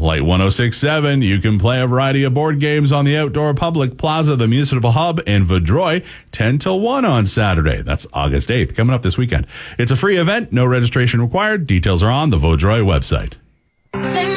Light 106.7, you can play a variety of board games on the outdoor public plaza, the Municipal Hub in Vaudreuil, 10 till 1 on Saturday. That's August 8th, coming up this weekend. It's a free event, no registration required. Details are on the Vaudreuil website.